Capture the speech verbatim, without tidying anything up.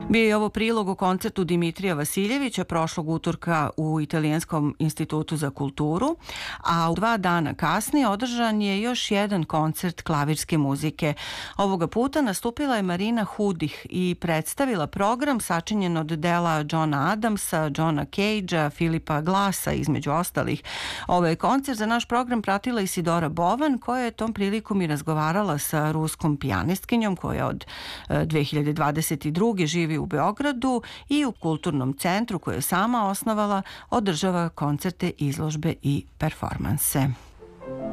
Bio je ovo prilog o koncertu Dimitrija Vasiljevića prošlog utorka u Italijanskom institutu za kulturu, a u dva dana kasnije održan je još jedan koncert klavirske muzike. Ovoga puta nastupila je Marina Hudih i predstavila program sačinjen od dela Johna Adamsa, Johna Cagea, Filipa Glassa, između ostalih. Ovaj koncert za naš program pratila Isidora Bovan, koja je tom prilikom i razgovarala sa ruskom pijanistkinjom koja od dve hiljade dvadeset druge živi u Beogradu i u kulturnom centru koje je sama osnovala održava koncerte, izložbe i performanse.